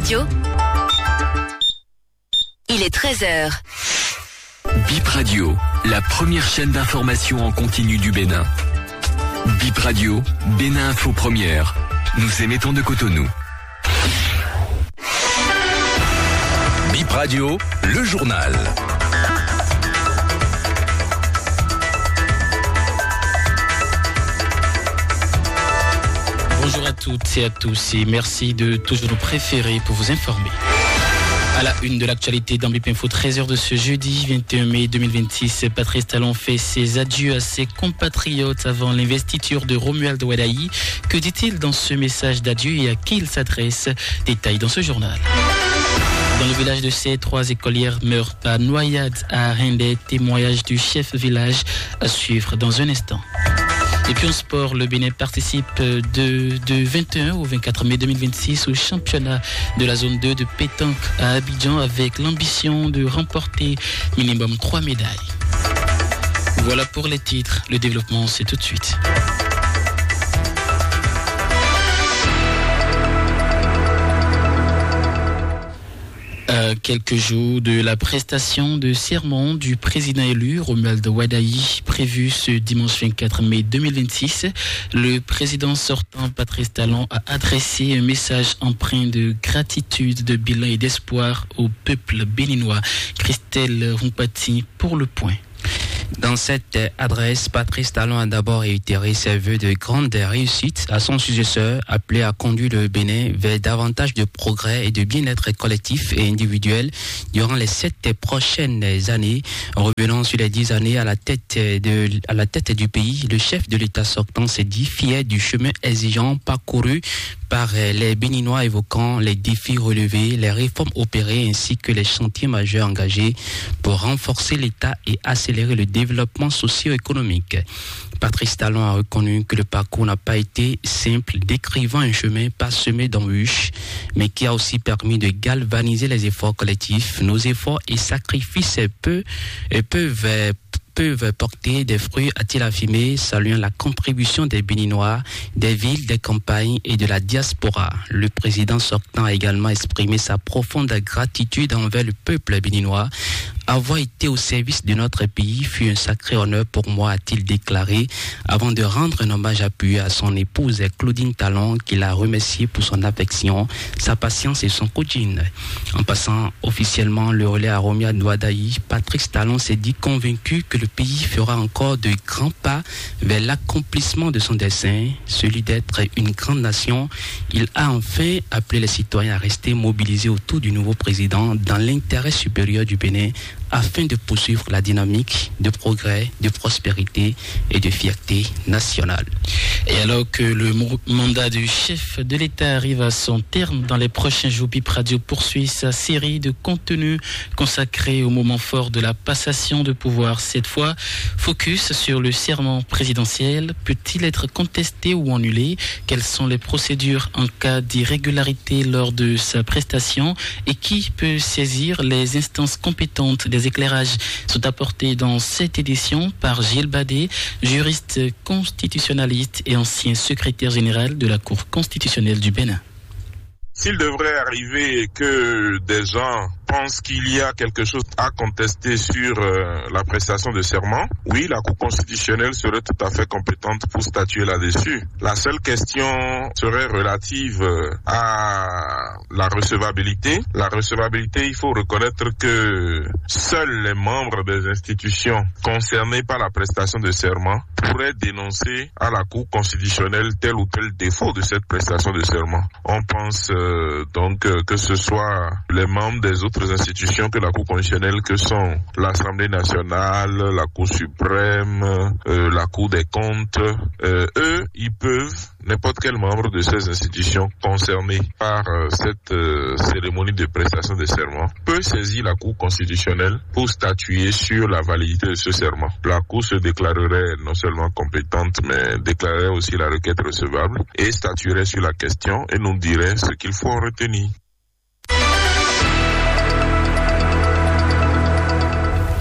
Radio. Il est 13h. Bip Radio, la première chaîne d'information en continu du Bénin. Bip Radio, Bénin Info Première. Nous émettons de Cotonou. Bip Radio, le journal. Bonjour à toutes et à tous et merci de toujours nous préférer pour vous informer. À la une de l'actualité dans Bip Info, 13h de ce jeudi 21 mai 2026, Patrice Talon fait ses adieux à ses compatriotes avant l'investiture de Romuald Wadayi. Que dit-il dans ce message d'adieu et à qui il s'adresse? Détail dans ce journal. Dans le village de C, 3 écolières meurent par noyade à Rindé. Témoignage du chef village à suivre dans un instant. Et puis en sport, le Bénin participe de 21 au 24 mai 2026 au championnat de la zone 2 de pétanque à Abidjan avec l'ambition de remporter minimum 3 médailles. Voilà pour les titres. Le développement, c'est tout de suite. À quelques jours de la prestation de serment du président élu Romuald Wadayi, prévue ce dimanche 24 mai 2026, le président sortant Patrice Talon a adressé un message empreint de gratitude, de bilan et d'espoir au peuple béninois. Christelle Rompati pour Le Point. Dans cette adresse, Patrice Talon a d'abord réitéré ses vœux de grande réussite à son successeur, appelé à conduire le Bénin vers davantage de progrès et de bien-être collectif et individuel durant les 7 prochaines années. Revenant sur les 10 années à la tête du pays, le chef de l'État sortant s'est dit fier du chemin exigeant parcouru par les Béninois, évoquant les défis relevés, les réformes opérées ainsi que les chantiers majeurs engagés pour renforcer l'État et accélérer le développement socio-économique. Patrice Talon a reconnu que le parcours n'a pas été simple, décrivant un chemin parsemé d'embûches, mais qui a aussi permis de galvaniser les efforts collectifs. Nos efforts et sacrifices peuvent porter des fruits, a-t-il affirmé, saluant la contribution des Béninois, des villes, des campagnes et de la diaspora. Le président sortant a également exprimé sa profonde gratitude envers le peuple béninois. Avoir été au service de notre pays fut un sacré honneur pour moi, a-t-il déclaré, avant de rendre un hommage appuyé à son épouse Claudine Talon, qu'il a remercié pour son affection, sa patience et son coaching. En passant officiellement le relais à Romuald Wadayi, Patrice Talon s'est dit convaincu que le pays fera encore de grands pas vers l'accomplissement de son dessein, celui d'être une grande nation. Il a enfin appelé les citoyens à rester mobilisés autour du nouveau président dans l'intérêt supérieur du Bénin, afin de poursuivre la dynamique de progrès, de prospérité et de fierté nationale. Et alors que le mandat du chef de l'État arrive à son terme dans les prochains jours, Bip Radio poursuit sa série de contenus consacrés au moment fort de la passation de pouvoir. Cette fois, focus sur le serment présidentiel. Peut-il être contesté ou annulé? Quelles sont les procédures en cas d'irrégularité lors de sa prestation? Et qui peut saisir les instances compétentes? Des éclairages sont apportés dans cette édition par Gilles Badé, juriste constitutionnaliste et ancien secrétaire général de la Cour constitutionnelle du Bénin. S'il devrait arriver que des gens pensent qu'il y a quelque chose à contester sur la prestation de serment, oui, la Cour constitutionnelle serait tout à fait compétente pour statuer là-dessus. La seule question serait relative à la recevabilité. La recevabilité, il faut reconnaître que seuls les membres des institutions concernées par la prestation de serment pourraient dénoncer à la Cour constitutionnelle tel ou tel défaut de cette prestation de serment. On pense donc que ce soit les membres des autres institutions que la Cour constitutionnelle, que sont l'Assemblée nationale, la Cour suprême, la Cour des comptes, eux, ils peuvent, n'importe quel membre de ces institutions concernées par cette cérémonie de prestation de serment peut saisir la Cour constitutionnelle pour statuer sur la validité de ce serment. La Cour se déclarerait non seulement compétente, mais déclarerait aussi la requête recevable et statuerait sur la question et nous dirait ce qu'il faut en retenir.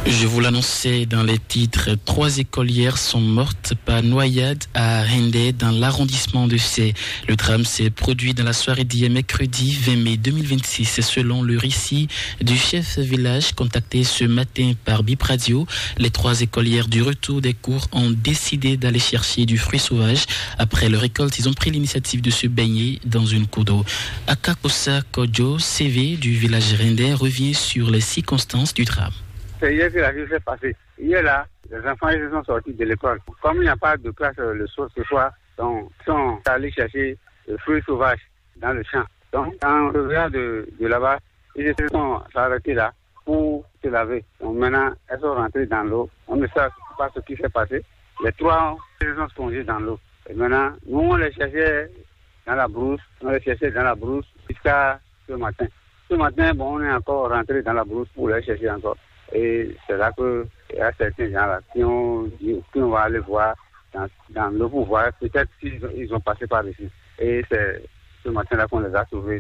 Je vous l'annonçais dans les titres, 3 écolières sont mortes par noyade à Rendé dans l'arrondissement de Sey. Le drame s'est produit dans la soirée d'hier mercredi 20 mai 2026. Selon le récit du chef village contacté ce matin par Bip Radio, les 3 écolières du retour des cours ont décidé d'aller chercher du fruit sauvage. Après leur récolte, ils ont pris l'initiative de se baigner dans une cour d'eau. Akakosa Kodjo, CV du village Rendé, revient sur les circonstances du drame. C'est hier que la vie s'est passée. Hier là, les enfants ils sont sortis de l'école. Comme il n'y a pas de classe le soir, ce soir, donc ils sont allés chercher des fruits sauvages dans le champ. Donc en revenant de là-bas, ils se sont arrêtés là pour se laver. Donc maintenant, elles sont rentrées dans l'eau. On ne sait pas ce qui s'est passé. Les 3 ils sont plongés dans l'eau. Et maintenant, nous on les cherchait dans la brousse. Jusqu'à ce matin. Ce matin, bon, on est encore rentré dans la brousse pour les chercher encore. Et c'est là qu'il y a certains gens-là qui ont dit qu'on va aller voir dans le pouvoir. Peut-être qu'ils ont passé par ici. Et c'est ce matin-là qu'on les a trouvés.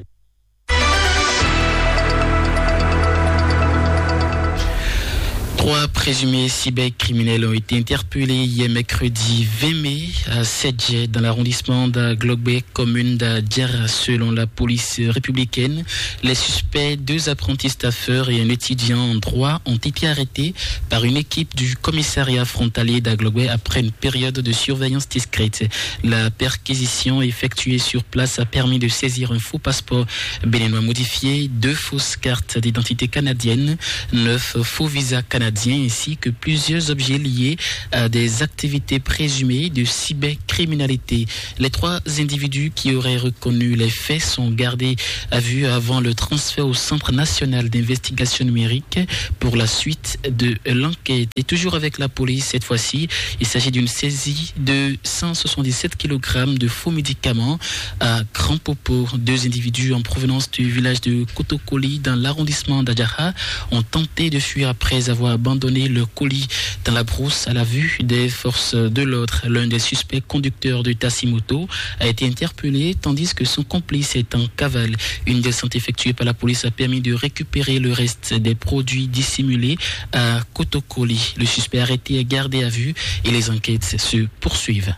3 présumés cybercriminels ont été interpellés hier mercredi 20 mai à Sedje dans l'arrondissement d'Aglogbe, commune d'Adjer. Selon la police républicaine, les suspects, 2 apprentis staffeurs et un étudiant en droit ont été arrêtés par une équipe du commissariat frontalier d'Aglogbe après une période de surveillance discrète. La perquisition effectuée sur place a permis de saisir un faux passeport béninois modifié, 2 fausses cartes d'identité canadiennes, 9 faux visas canadiens ainsi que plusieurs objets liés à des activités présumées de cybercriminalité. Les 3 individus qui auraient reconnu les faits sont gardés à vue avant le transfert au Centre national d'investigation numérique pour la suite de l'enquête. Et toujours avec la police cette fois-ci, il s'agit d'une saisie de 177 kg de faux médicaments à Grand Popo. 2 individus en provenance du village de Kotokoli dans l'arrondissement d'Adjaha ont tenté de fuir après avoir abandonné le colis dans la brousse à la vue des forces de l'ordre. L'un des suspects conducteurs de Tassimoto a été interpellé tandis que son complice est en cavale. Une descente effectuée par la police a permis de récupérer le reste des produits dissimulés à Kotokoli. Le suspect arrêté est gardé à vue et les enquêtes se poursuivent.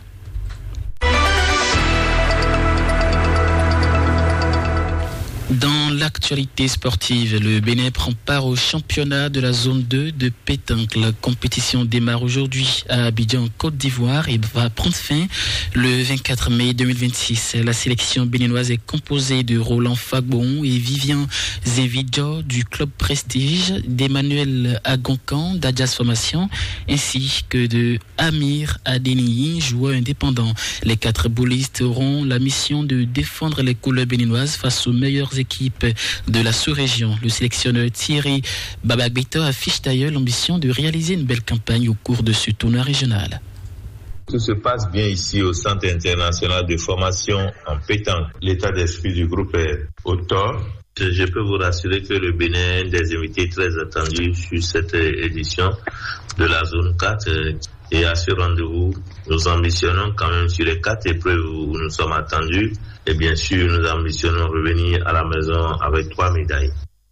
Dans l'actualité sportive, le Bénin prend part au championnat de la zone 2 de pétanque. La compétition démarre aujourd'hui à Abidjan, Côte d'Ivoire et va prendre fin le 24 mai 2026. La sélection béninoise est composée de Roland Fagbon et Vivian Zinvidjo du club Prestige, d'Emmanuel Agoncan d'Adjas Formation ainsi que de Amir Adeniyi, joueur indépendant. Les 4 boulistes auront la mission de défendre les couleurs béninoises face aux meilleurs équipes de la sous-région. Le sélectionneur Thierry Babagbito affiche d'ailleurs l'ambition de réaliser une belle campagne au cours de ce tournoi régional. Tout se passe bien ici au Centre international de formation en pétanque. L'état d'esprit du groupe est au top. Je peux vous rassurer que le Bénin est un des invités très attendus sur cette édition de la zone 4. Et à ce rendez-vous, nous ambitionnons quand même sur les 4 épreuves où nous sommes attendus. Et bien sûr, nous ambitionnons revenir à la maison avec 3 médailles.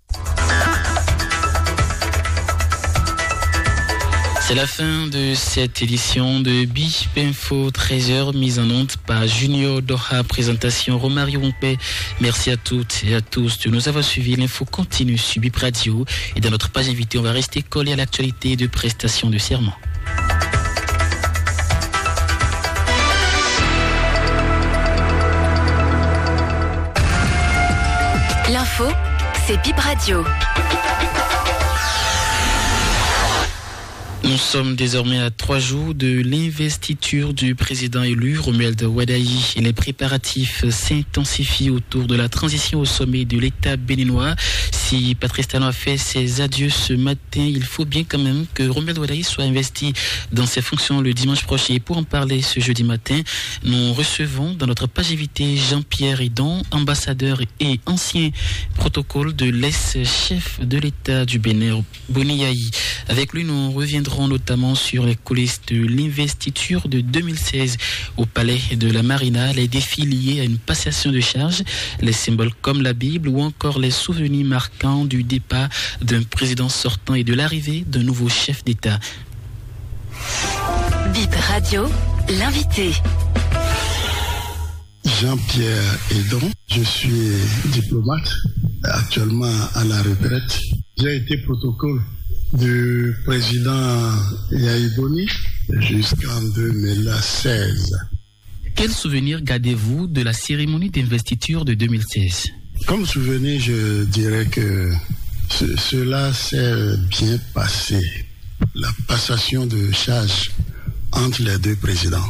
C'est la fin de cette édition de Bip Info 13h, mise en onde par Junior Doha, présentation Romario Rompé. Merci à toutes et à tous de nous avoir suivis. L'info continue sur Bip Radio et dans notre page invitée, on va rester collé à l'actualité de prestation de serment. L'info, c'est Bip Radio. Nous sommes désormais à 3 jours de l'investiture du président élu Romuald Wadayi et les préparatifs s'intensifient autour de la transition au sommet de l'État béninois. Si Patrice Talon a fait ses adieux ce matin, il faut bien quand même que Romuald Wadayi soit investi dans ses fonctions le dimanche prochain. Et pour en parler ce jeudi matin, nous recevons dans notre page invitée Jean-Pierre Idon, ambassadeur et ancien protocole de l'ex-chef de l'État du Bénin, Boniaï. Avec lui, nous reviendrons notamment sur les coulisses de l'investiture de 2016 au palais de la Marina, les défis liés à une passation de charges, les symboles comme la Bible ou encore les souvenirs marquants 5 ans du départ d'un président sortant et de l'arrivée d'un nouveau chef d'État. Bip Radio, l'invité. Jean-Pierre Edon, je suis diplomate, actuellement à la retraite. J'ai été protocole du président Yahya Boni jusqu'en 2016. Quel souvenir gardez-vous de la cérémonie d'investiture de 2016? Comme souvenir, je dirais que cela s'est bien passé. La passation de charge entre les deux présidents.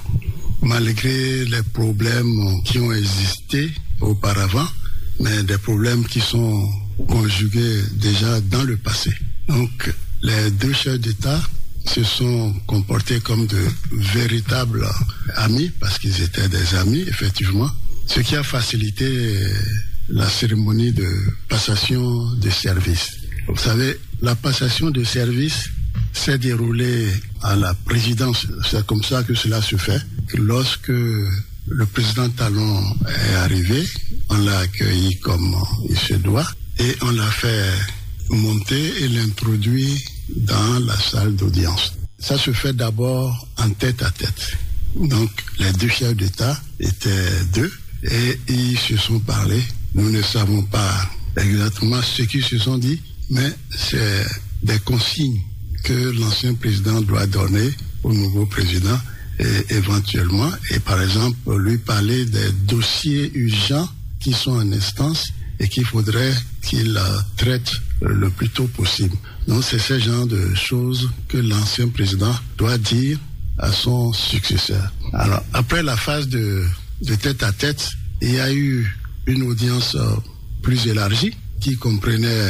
Malgré les problèmes qui ont existé auparavant, mais des problèmes qui sont conjugués déjà dans le passé. Donc, les deux chefs d'État se sont comportés comme de véritables amis, parce qu'ils étaient des amis, effectivement, ce qui a facilité la cérémonie de passation de service. Vous savez, la passation de service s'est déroulée à la présidence. C'est comme ça que cela se fait. Lorsque le président Talon est arrivé, on l'a accueilli comme il se doit et on l'a fait monter et l'introduit dans la salle d'audience. Ça se fait d'abord en tête à tête. Donc les deux chefs d'État étaient deux et ils se sont parlé. Nous ne savons pas exactement ce qu'ils se sont dit, mais c'est des consignes que l'ancien président doit donner au nouveau président et éventuellement, et par exemple, lui parler des dossiers urgents qui sont en instance et qu'il faudrait qu'il traite le plus tôt possible. Donc c'est ce genre de choses que l'ancien président doit dire à son successeur. Alors, après la phase de tête à tête, il y a eu une audience plus élargie qui comprenait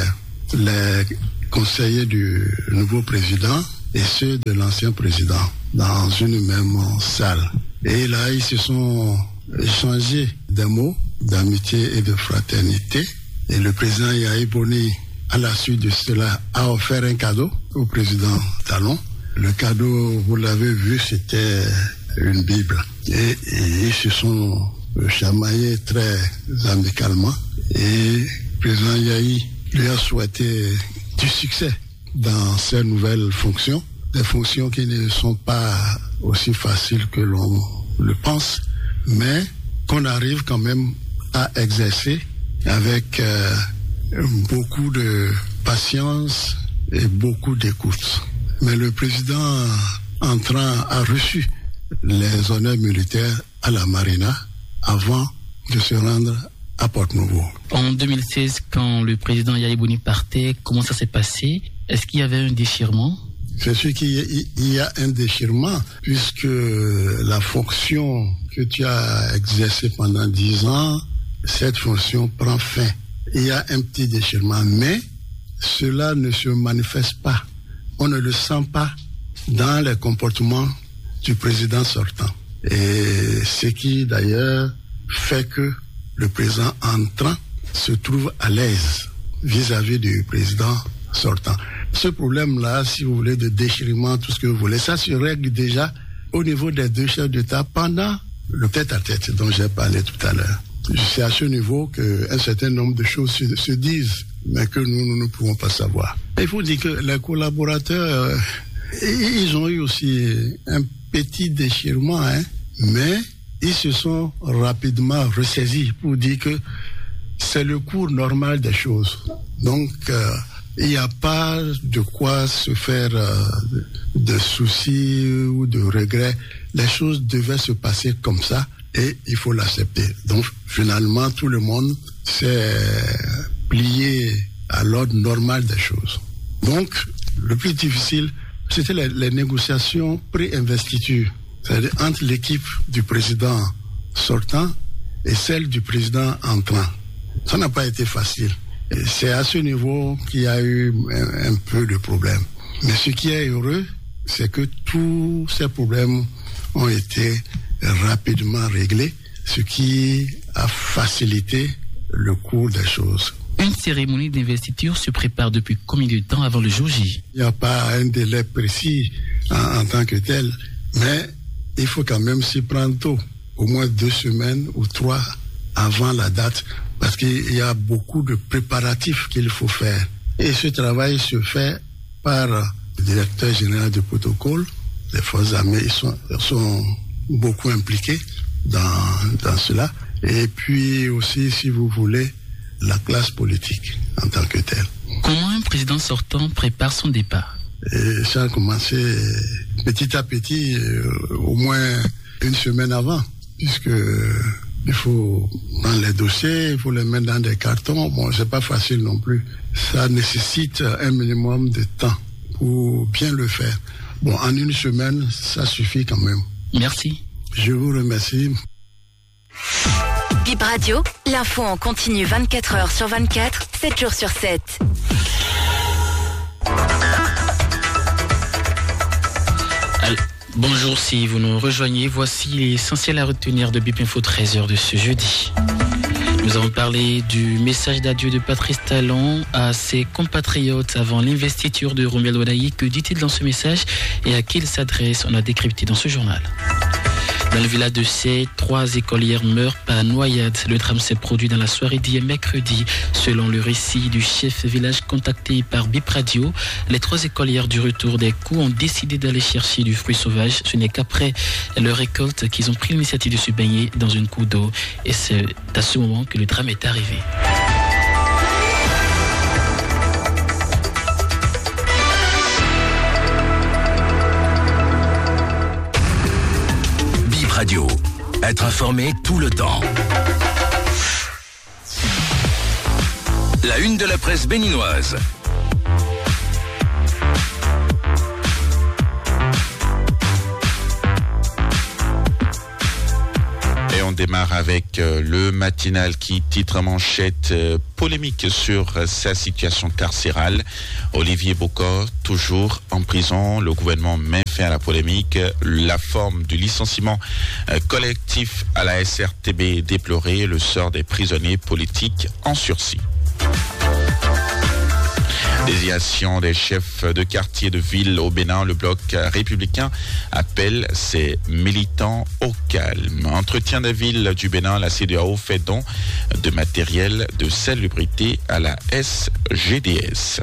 les conseillers du nouveau président et ceux de l'ancien président dans une même salle. Et là, ils se sont échangés des mots d'amitié et de fraternité. Et le président Yahya Boni, à la suite de cela, a offert un cadeau au président Talon. Le cadeau, vous l'avez vu, c'était une Bible. Et ils se sont chamaillés très amicalement. Et le président Yahya lui a souhaité du succès dans ses nouvelles fonctions, des fonctions qui ne sont pas aussi faciles que l'on le pense, mais qu'on arrive quand même à exercer avec beaucoup de patience et beaucoup d'écoute. Mais le président entrant a reçu les honneurs militaires à la Marina avant de se rendre à Porte-Nouveau. En 2016, quand le président Yahya Boni partait, comment ça s'est passé? Est-ce qu'il y avait un déchirement? C'est sûr qu'il y a un déchirement, puisque la fonction que tu as exercée pendant 10 ans, cette fonction prend fin. Il y a un petit déchirement, mais cela ne se manifeste pas. On ne le sent pas dans les comportements du président sortant. Et ce qui d'ailleurs fait que le président entrant se trouve à l'aise vis-à-vis du président sortant. Ce problème-là, si vous voulez, de déchirement, tout ce que vous voulez, ça se règle déjà au niveau des deux chefs d'État pendant le tête-à-tête dont j'ai parlé tout à l'heure. C'est à ce niveau qu'un certain nombre de choses se disent, mais que nous ne pouvons pas savoir. Il faut dire que les collaborateurs, ils ont eu aussi un petit déchirement, mais ils se sont rapidement ressaisis pour dire que c'est le cours normal des choses. Donc, il n'y a pas de quoi se faire de soucis ou de regrets. Les choses devaient se passer comme ça et il faut l'accepter. Donc, finalement, tout le monde s'est plié à l'ordre normal des choses. Donc, le plus difficile, c'était les négociations pré-investiture, c'est-à-dire entre l'équipe du président sortant et celle du président entrant. Ça n'a pas été facile. Et c'est à ce niveau qu'il y a eu un peu de problèmes. Mais ce qui est heureux, c'est que tous ces problèmes ont été rapidement réglés, ce qui a facilité le cours des choses. Une cérémonie d'investiture se prépare depuis combien de temps avant le jour J? Il n'y a pas un délai précis en tant que tel, mais il faut quand même s'y prendre tôt, au moins 2 semaines ou 3 avant la date, parce qu'il y a beaucoup de préparatifs qu'il faut faire. Et ce travail se fait par le directeur général du protocole. Les forces armées sont beaucoup impliquées dans cela. Et puis aussi, si vous voulez, la classe politique en tant que telle. Comment un président sortant prépare son départ? Et ça a commencé petit à petit, au moins une semaine avant, puisque il faut prendre les dossiers, il faut les mettre dans des cartons. Bon, c'est pas facile non plus. Ça nécessite un minimum de temps pour bien le faire. Bon, en une semaine, ça suffit quand même. Merci. Je vous remercie. Bip Radio, l'info en continu 24 heures sur 24, 7 jours sur 7. Bonjour, si vous nous rejoignez, voici l'essentiel à retenir de Bip Info 13h de ce jeudi. Nous avons parlé du message d'adieu de Patrice Talon à ses compatriotes avant l'investiture de Romuald Wadayi. Que dit-il dans ce message et à qui il s'adresse? On a décrypté dans ce journal. Dans le village de Sey, 3 écolières meurent par noyade. Le drame s'est produit dans la soirée d'hier mercredi. Selon le récit du chef village contacté par Bip Radio, les 3 écolières du retour des coups ont décidé d'aller chercher du fruit sauvage. Ce n'est qu'après leur récolte qu'ils ont pris l'initiative de se baigner dans une cour d'eau. Et c'est à ce moment que le drame est arrivé. Radio. Être informé tout le temps. La une de la presse béninoise. Et on démarre avec le matinal qui titre manchette polémique sur sa situation carcérale. Olivier Bocor, toujours en prison. Le gouvernement met fin à la polémique. La forme du licenciement collectif à la SRTB déploré. Le sort des prisonniers politiques en sursis. Désignation des chefs de quartier de ville au Bénin, le bloc républicain appelle ses militants au calme. Entretien des villes du Bénin, la CEDEAO fait don de matériel de salubrité à la SGDS.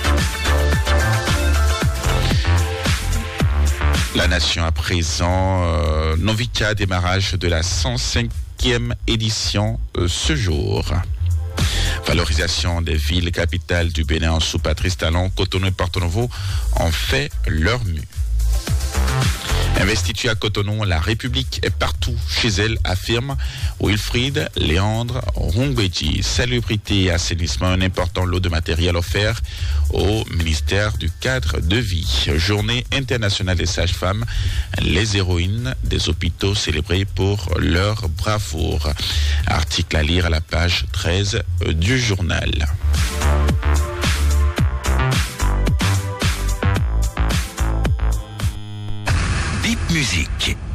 La Nation à présent, Novika, démarrage de la 105e édition ce jour. Valorisation des villes capitales du Bénin sous Patrice Talon, Cotonou et Porto Novo ont fait leur mue. Investiture à Cotonou, la République est partout chez elle, affirme Wilfried Léandre Rungweji. Salubrité et assainissement, un important lot de matériel offert au ministère du cadre de vie. Journée internationale des sages-femmes, les héroïnes des hôpitaux célébrées pour leur bravoure. Article à lire à la page 13 du journal. Bip Musique.